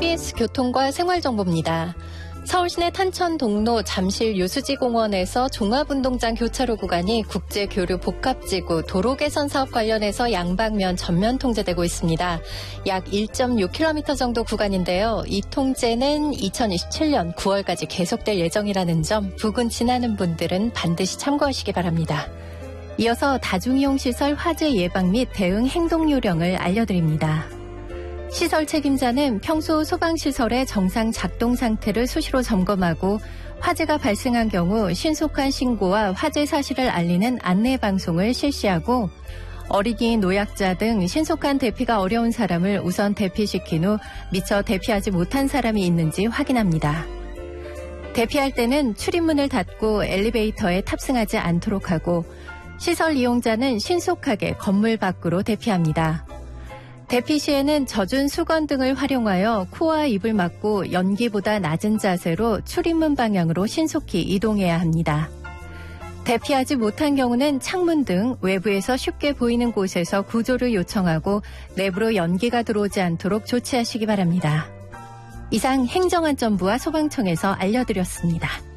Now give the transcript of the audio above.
TBS 교통과 생활정보입니다. 서울시내 탄천동로 잠실 유수지공원에서 종합운동장 교차로 구간이 국제교류 복합지구 도로 개선 사업 관련해서 양방면 전면 통제되고 있습니다. 약 1.6km 정도 구간인데요. 이 통제는 2027년 9월까지 계속될 예정이라는 점 부근 지나는 분들은 반드시 참고하시기 바랍니다. 이어서 다중이용시설 화재 예방 및 대응 행동요령을 알려드립니다. 시설 책임자는 평소 소방시설의 정상 작동 상태를 수시로 점검하고 화재가 발생한 경우 신속한 신고와 화재 사실을 알리는 안내 방송을 실시하고 어린이, 노약자 등 신속한 대피가 어려운 사람을 우선 대피시킨 후 미처 대피하지 못한 사람이 있는지 확인합니다. 대피할 때는 출입문을 닫고 엘리베이터에 탑승하지 않도록 하고 시설 이용자는 신속하게 건물 밖으로 대피합니다. 대피 시에는 젖은 수건 등을 활용하여 코와 입을 막고 연기보다 낮은 자세로 출입문 방향으로 신속히 이동해야 합니다. 대피하지 못한 경우는 창문 등 외부에서 쉽게 보이는 곳에서 구조를 요청하고 내부로 연기가 들어오지 않도록 조치하시기 바랍니다. 이상 행정안전부와 소방청에서 알려드렸습니다.